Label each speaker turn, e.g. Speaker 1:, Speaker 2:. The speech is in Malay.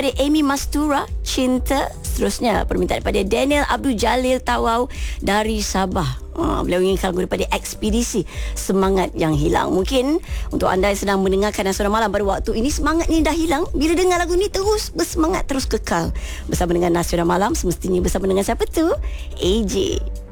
Speaker 1: daripada Amy Mastura, Cinta. Seterusnya permintaan daripada Daniel Abdul Jalil Tawau dari Sabah. Beliau inginkan lagu daripada Ekspedisi, Semangat Yang Hilang. Mungkin untuk anda yang sedang mendengarkan Nasional Malam pada waktu ini, semangat ni dah hilang. Bila dengar lagu ni terus bersemangat, terus kekal bersama dengan Nasional Malam. Semestinya bersama dengan siapa tu? AJ.